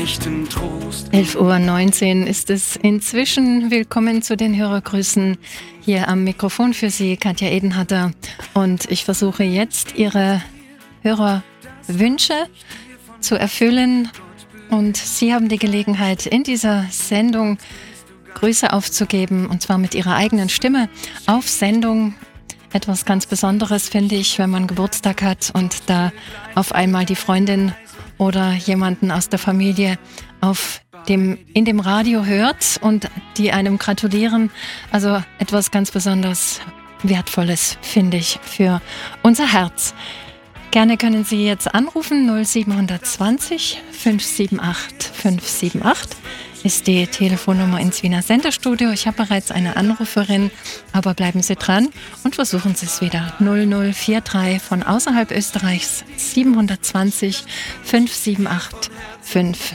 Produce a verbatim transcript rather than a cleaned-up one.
elf Uhr neunzehn ist es inzwischen. Willkommen zu den Hörergrüßen. Hier am Mikrofon für Sie Katja Edenhatter. Und ich versuche jetzt Ihre Hörerwünsche zu erfüllen. Und Sie haben die Gelegenheit, in dieser Sendung Grüße aufzugeben. Und zwar mit Ihrer eigenen Stimme auf Sendung. Etwas ganz Besonderes finde ich, wenn man Geburtstag hat und da auf einmal die Freundin oder jemanden aus der Familie auf dem, in dem Radio hört und die einem gratulieren. Also etwas ganz besonders Wertvolles, finde ich, für unser Herz. Gerne können Sie jetzt anrufen, null sieben zwei null fünf sieben acht fünf sieben acht ist die Telefonnummer ins Wiener Senderstudio. Ich habe bereits eine Anruferin, aber bleiben Sie dran und versuchen Sie es wieder. null null vier drei von außerhalb Österreichs sieben zwei null fünf sieben acht fünf